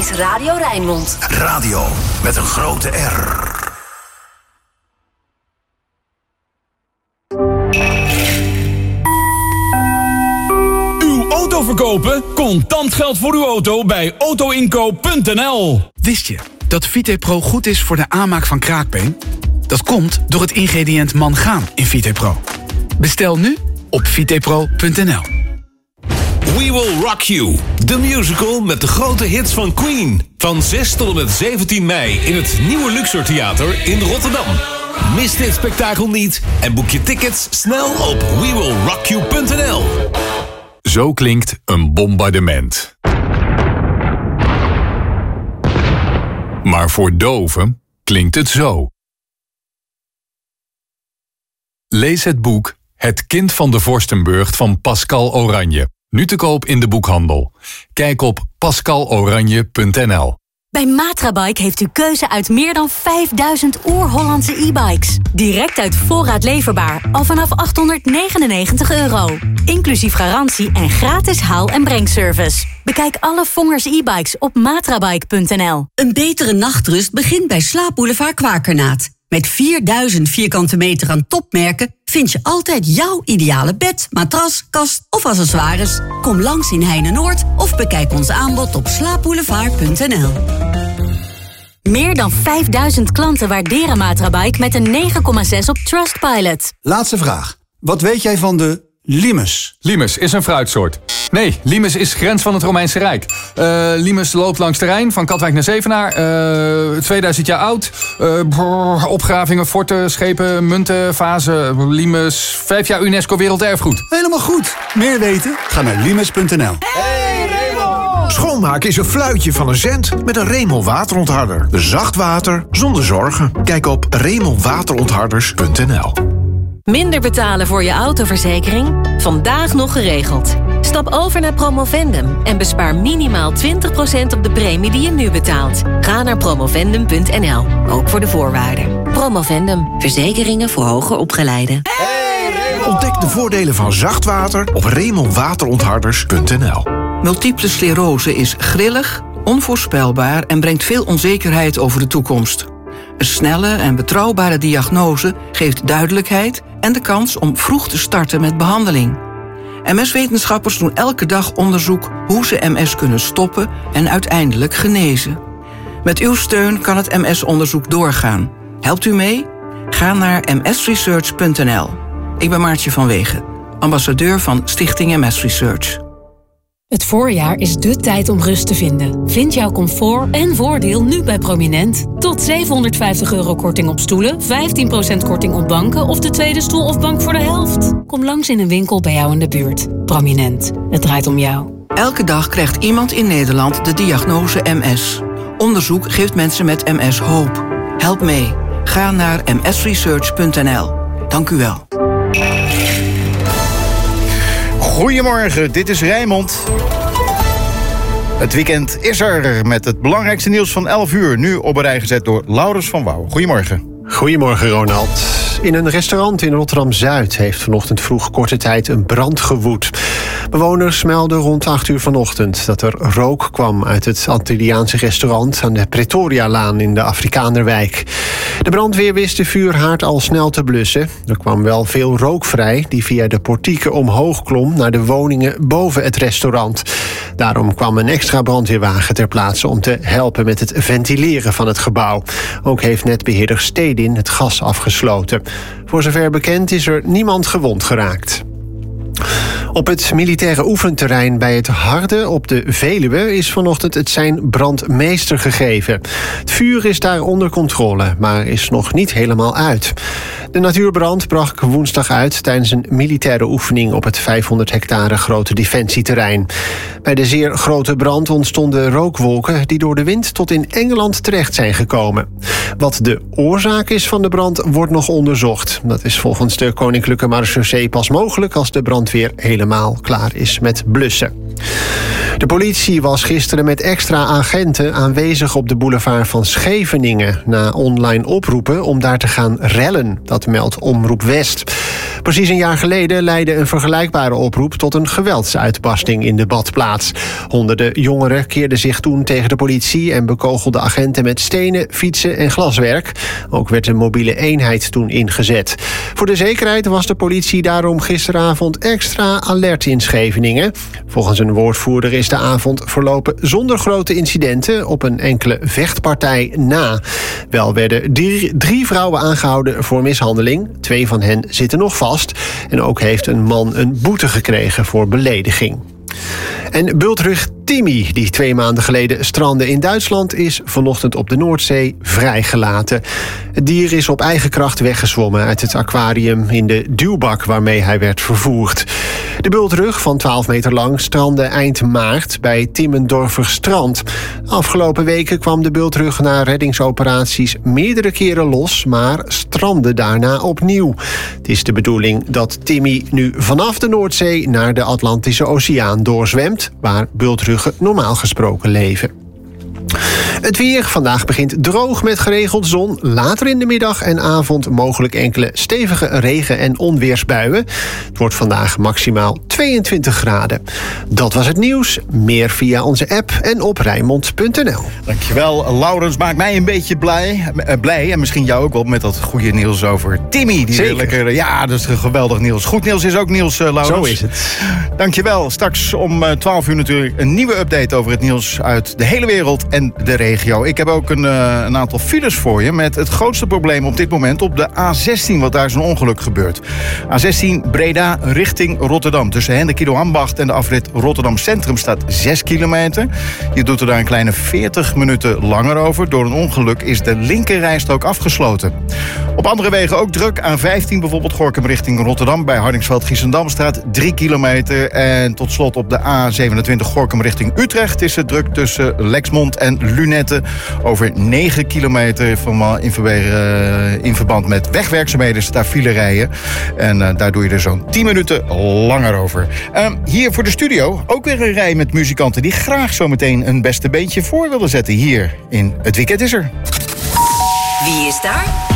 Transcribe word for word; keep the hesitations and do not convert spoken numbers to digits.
is Radio Rijnmond. Radio met een grote R. Uw auto verkopen? Contant geld voor uw auto bij autoinkoop punt n l. Wist je dat Vitepro goed is voor de aanmaak van kraakbeen? Dat komt door het ingrediënt mangaan in Vitepro. Bestel nu op vitepro punt n l. We Will Rock You, de musical met de grote hits van Queen. Van zes tot en met zeventien mei in het Nieuwe Luxor Theater in Rotterdam. Mis dit spektakel niet en boek je tickets snel op we will rock you punt n l. Zo klinkt een bombardement. Maar voor doven klinkt het zo. Lees het boek Het kind van de Vorstenburg van Pascal Oranje. Nu te koop in de boekhandel. Kijk op pascal oranje punt n l. Bij Matrabike heeft u keuze uit meer dan vijfduizend oer-Hollandse e-bikes. Direct uit voorraad leverbaar, al vanaf achthonderdnegenennegentig euro. Inclusief garantie en gratis haal- en brengservice. Bekijk alle Vongers e-bikes op matrabike punt n l. Een betere nachtrust begint bij Slaapboulevard Kwakernaat. Met vierduizend vierkante meter aan topmerken vind je altijd jouw ideale bed, matras, kast of accessoires. Kom langs in Heine-Noord of bekijk ons aanbod op slaapboulevard punt n l. Meer dan vijfduizend klanten waarderen Matrabike met een negen komma zes op Trustpilot. Laatste vraag. Wat weet jij van de limes? Limes is een fruitsoort. Nee, limes is grens van het Romeinse Rijk. Uh, limes loopt langs de Rijn, van Katwijk naar Zevenaar. Uh, tweeduizend jaar oud. Uh, brrr, opgravingen, forten, schepen, munten, vazen. Limes, vijf jaar UNESCO Werelderfgoed. Helemaal goed. Meer weten? Ga naar limes punt n l. Hey Raymond! Schoonmaken is een fluitje van een cent met een Raymond waterontharder. Zacht water, zonder zorgen. Kijk op raymond waterontharders punt n l. Minder betalen voor je autoverzekering? Vandaag nog geregeld. Stap over naar Promovendum en bespaar minimaal twintig procent op de premie die je nu betaalt. Ga naar promovendum punt n l, ook voor de voorwaarden. Promovendum, verzekeringen voor hoger opgeleiden. Hey, ontdek de voordelen van zacht water op raymond waterontharders punt n l. Multiple sclerose is grillig, onvoorspelbaar en brengt veel onzekerheid over de toekomst. Een snelle en betrouwbare diagnose geeft duidelijkheid en de kans om vroeg te starten met behandeling. M S-wetenschappers doen elke dag onderzoek hoe ze M S kunnen stoppen en uiteindelijk genezen. Met uw steun kan het M S-onderzoek doorgaan. Helpt u mee? Ga naar m s research punt n l. Ik ben Maartje van Wegen, ambassadeur van Stichting M S Research. Het voorjaar is dé tijd om rust te vinden. Vind jouw comfort en voordeel nu bij Prominent. Tot zevenhonderdvijftig euro korting op stoelen, vijftien procent korting op banken of de tweede stoel of bank voor de helft. Kom langs in een winkel bij jou in de buurt. Prominent, het draait om jou. Elke dag krijgt iemand in Nederland de diagnose M S. Onderzoek geeft mensen met M S hoop. Help mee. Ga naar m s research punt n l. Dank u wel. Goedemorgen, dit is Rijnmond. Het weekend is er met het belangrijkste nieuws van elf uur. Nu op een rij gezet door Laurens van Wouw. Goedemorgen. Goedemorgen, Ronald. In een restaurant in Rotterdam-Zuid heeft vanochtend vroeg korte tijd een brand gewoed. Bewoners melden rond acht uur vanochtend dat er rook kwam uit het Antilliaanse restaurant aan de Pretorialaan in de Afrikanerwijk. De brandweer wist de vuurhaard al snel te blussen. Er kwam wel veel rook vrij die via de portieken omhoog klom naar de woningen boven het restaurant. Daarom kwam een extra brandweerwagen ter plaatse om te helpen met het ventileren van het gebouw. Ook heeft netbeheerder Stedin het gas afgesloten. Voor zover bekend is er niemand gewond geraakt. Op het militaire oefenterrein bij het Harde op de Veluwe is vanochtend het sein brandmeester gegeven. Het vuur is daar onder controle, maar is nog niet helemaal uit. De natuurbrand brak woensdag uit tijdens een militaire oefening op het vijfhonderd hectare grote defensieterrein. Bij de zeer grote brand ontstonden rookwolken die door de wind tot in Engeland terecht zijn gekomen. Wat de oorzaak is van de brand wordt nog onderzocht. Dat is volgens de Koninklijke Marechaussee pas mogelijk als de brandweer helemaal klaar is met blussen. De politie was gisteren met extra agenten aanwezig op de boulevard van Scheveningen na online oproepen om daar te gaan rellen. Dat meldt Omroep West. Precies een jaar geleden leidde een vergelijkbare oproep tot een geweldsuitbarsting in de badplaats. Honderden jongeren keerden zich toen tegen de politie en bekogelden agenten met stenen, fietsen en glaswerk. Ook werd een mobiele eenheid toen ingezet. Voor de zekerheid was de politie daarom gisteravond extra alert in Scheveningen. Volgens een woordvoerder is de avond verlopen zonder grote incidenten, op een enkele vechtpartij na. Wel werden drie, drie vrouwen aangehouden voor mishandeling. Twee van hen zitten nog vast. En ook heeft een man een boete gekregen voor belediging. En bultrug Timmy, die twee maanden geleden strandde in Duitsland, is vanochtend op de Noordzee vrijgelaten. Het dier is op eigen kracht weggezwommen uit het aquarium in de duwbak waarmee hij werd vervoerd. De bultrug van twaalf meter lang strandde eind maart bij Timmendorfer Strand. Afgelopen weken kwam de bultrug na reddingsoperaties meerdere keren los, maar strandde daarna opnieuw. Het is de bedoeling dat Timmy nu vanaf de Noordzee naar de Atlantische Oceaan doorzwemt, waar bultruggen normaal gesproken leven. Het weer. Vandaag begint droog met geregeld zon. Later in de middag en avond mogelijk enkele stevige regen- en onweersbuien. Het wordt vandaag maximaal tweeëntwintig graden. Dat was het nieuws. Meer via onze app en op Rijnmond punt n l. Dankjewel, Laurens. Maakt mij een beetje blij. Uh, blij. En misschien jou ook wel met dat goede nieuws over Timmy. Die Zeker. Lekker, ja, dat is een geweldig nieuws. Goed nieuws is ook nieuws, uh, Laurens. Zo is het. Dankjewel. Straks om uh, twaalf uur natuurlijk een nieuwe update over het nieuws uit de hele wereld en de regio. Ik heb ook een, uh, een aantal files voor je met het grootste probleem op dit moment op de A zestien, wat daar is een ongeluk gebeurd. A zestien Breda richting Rotterdam. Tussen Hendekido-Ambacht en de afrit Rotterdam Centrum staat zes kilometer. Je doet er daar een kleine veertig minuten langer over. Door een ongeluk is de linkerrijstrook afgesloten. Op andere wegen ook druk. A vijftien bijvoorbeeld Gorinchem richting Rotterdam bij Hardingsveld-Giessendamstraat drie kilometer. En tot slot op de A zevenentwintig Gorinchem richting Utrecht is het druk tussen Lexmond en Lunetten over negen kilometer van, in, uh, in verband met wegwerkzaamheden staat file rijden. En uh, daar doe je er zo'n tien minuten langer over. Uh, hier voor de studio ook weer een rij met muzikanten die graag zometeen een beste beentje voor willen zetten hier in Het Weekend is er. Wie is daar?